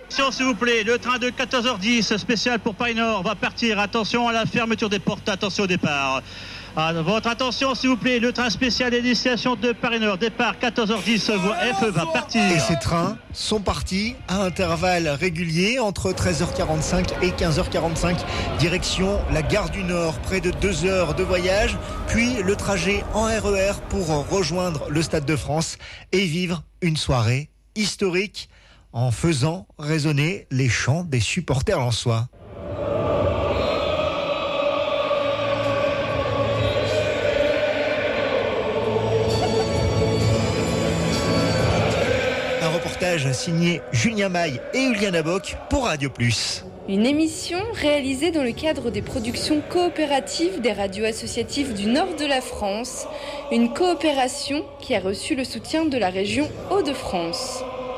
Attention s'il vous plaît, le train de 14h10 spécial pour Paris Nord va partir. Attention à la fermeture des portes, attention au départ. Votre attention s'il vous plaît, le train spécial et destination de Paris Nord, départ 14h10, voie F va partir. Et ces trains sont partis à intervalles réguliers entre 13h45 et 15h45, direction la gare du Nord, près de 2 heures de voyage, puis le trajet en RER pour rejoindre le Stade de France et vivre une soirée historique en faisant résonner les chants des supporters lensois. Signé Julien Maille et Juliana Bock pour Radio Plus. Une émission réalisée dans le cadre des productions coopératives des radios associatives du nord de la France, une coopération qui a reçu le soutien de la région Hauts-de-France.